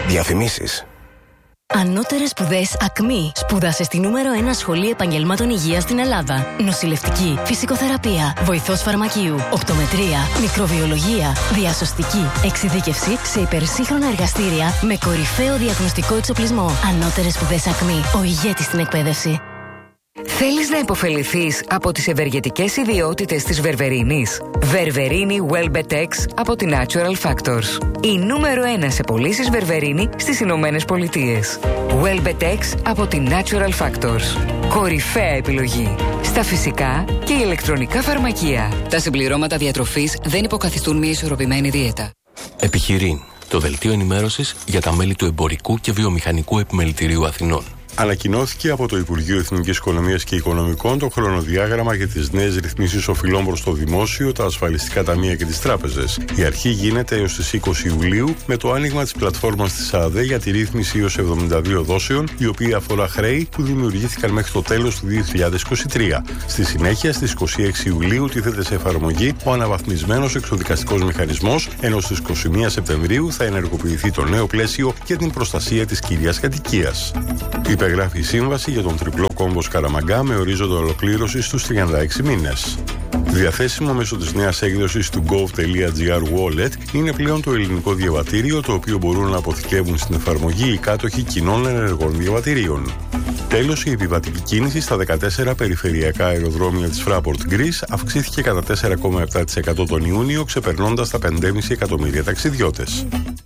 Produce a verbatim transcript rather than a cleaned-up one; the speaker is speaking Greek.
Διαφημίσεις. Ανώτερες σπουδές ΑΚΜΗ. Σπούδασε στη νούμερο ένα σχολή επαγγελμάτων υγείας στην Ελλάδα. Νοσηλευτική, φυσικοθεραπεία, βοηθός φαρμακείου, οπτομετρία, μικροβιολογία, διασωστική, εξειδίκευση σε υπερσύγχρονα εργαστήρια με κορυφαίο διαγνωστικό εξοπλισμό. Ανώτερες σπουδές ΑΚΜΗ. Ο ηγέτης στην εκπαίδευση. Θέλεις να υποφεληθείς από τις ευεργετικές ιδιότητες της βερβερίνης? Βερβερίνη Welbetex από τη Natural Factors. Η νούμερο ένα σε πωλήσεις βερβερίνη στις Ηνωμένες Πολιτείες. Welbetex από τη Natural Factors. Κορυφαία επιλογή στα φυσικά και ηλεκτρονικά φαρμακεία. Τα συμπληρώματα διατροφής δεν υποκαθιστούν μια ισορροπημένη δίαιτα. Επιχειρήν, το δελτίο ενημέρωσης για τα μέλη του Εμπορικού και Βιομηχανικού Επιμελητηρίου Αθηνών. Ανακοινώθηκε από το Υπουργείο Εθνικής Οικονομίας και Οικονομικών το χρονοδιάγραμμα για τις νέες ρυθμίσεις οφειλών προς το δημόσιο, τα ασφαλιστικά ταμεία και τις τράπεζες. Η αρχή γίνεται έως τις είκοσι Ιουλίου με το άνοιγμα της πλατφόρμας της ΑΔΕ για τη ρύθμιση έως εβδομήντα δύο δόσεων, η οποία αφορά χρέη που δημιουργήθηκαν μέχρι το τέλος του δύο χιλιάδες είκοσι τρία. Στη συνέχεια, στις είκοσι έξι Ιουλίου, τίθεται σε εφαρμογή ο αναβαθμισμένος εξοδικαστικός μηχανισμός, ενώ στις είκοσι μία Σεπτεμβρίου θα ενεργοποιηθεί το νέο πλαίσιο για την προστασία της κύριας κατοικίας. Υπεγράφει η σύμβαση για τον τριπλό κόμβο Σκαραμαγκά με ορίζοντα ολοκλήρωση στους τριάντα έξι μήνες. Διαθέσιμο μέσω της νέας έκδοσης του gov.gr Wallet είναι πλέον το ελληνικό διαβατήριο, το οποίο μπορούν να αποθηκεύουν στην εφαρμογή οι κάτοχοι κοινών ενεργών διαβατηρίων. Τέλος, η επιβατική κίνηση στα δεκατέσσερα περιφερειακά αεροδρόμια της Fraport Greece αυξήθηκε κατά τέσσερα κόμμα επτά τοις εκατό τον Ιούνιο, ξεπερνώντας τα πέντε κόμμα πέντε εκατομμύρια ταξιδιώτες.